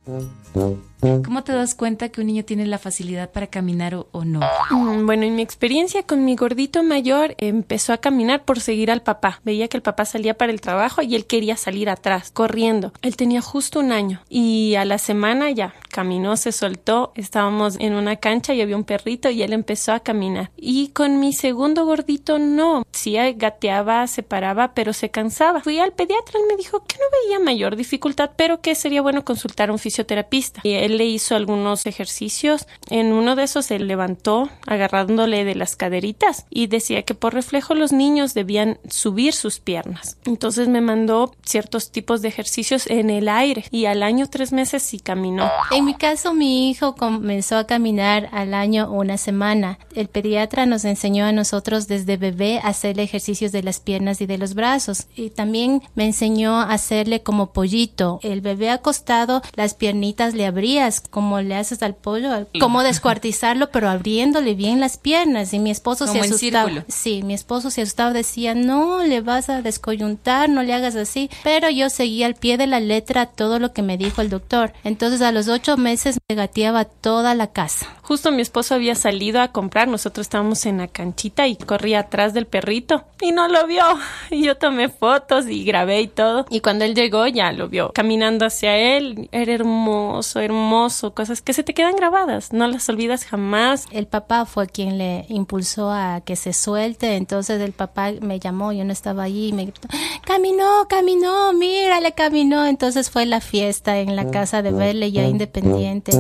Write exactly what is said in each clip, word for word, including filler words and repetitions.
¿Cómo te das cuenta que un niño tiene la facilidad para caminar o, o no? Mm, Bueno, en mi experiencia con mi gordito mayor, empezó a caminar por seguir al papá. Veía que el papá salía para el trabajo y él quería salir atrás, corriendo. Él tenía justo un año y a la semana ya caminó, se soltó. Estábamos en una cancha y había un perrito y él empezó a caminar. Y con mi segundo gordito no. Sí, gateaba, se paraba, pero se cansaba. Fui al pediatra, él me dijo que no veía mayor dificultad, pero que sería bueno consultar a un fisioterapista. Y él le hizo algunos ejercicios. En uno de esos se levantó agarrándole de las caderitas y decía que por reflejo los niños debían subir sus piernas. Entonces me mandó ciertos tipos de ejercicios en el aire y al año tres meses sí caminó. En mi caso, mi hijo comenzó a caminar al año una semana. El pediatra nos enseñó a nosotros desde bebé a hacerle ejercicios de las piernas y de los brazos. Y también me enseñó a hacerle como pollito. El bebé acostado, las piernitas le abrías, como le haces al pollo, como descuartizarlo, pero abriéndole bien las piernas. Y mi esposo como se en asustaba. círculo. Sí, mi esposo se asustaba, decía, no, le vas a descoyuntar, no le hagas así. Pero yo seguía al pie de la letra todo lo que me dijo el doctor. Entonces a los ocho meses me gateaba toda la casa. Justo mi esposo había salido a comprar, nosotros estábamos en la canchita y corría atrás del perrito y no lo vio. Y yo tomé fotos y grabé y todo. Y cuando él llegó ya lo vio caminando hacia él. Era hermoso, hermoso, cosas que se te quedan grabadas, no las olvidas jamás. El papá fue quien le impulsó a que se suelte, entonces el papá me llamó, yo no estaba allí, y me gritó, caminó, caminó, mírale, caminó. Entonces fue la fiesta en la casa de verle ya independiente.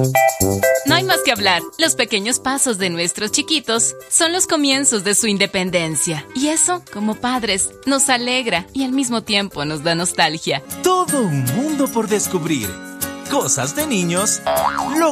No hay más que hablar. Los pequeños pasos de nuestros chiquitos son los comienzos de su independencia. Y eso, como padres, nos alegra y al mismo tiempo nos da nostalgia. Todo un mundo por descubrir. Cosas de niños. Lo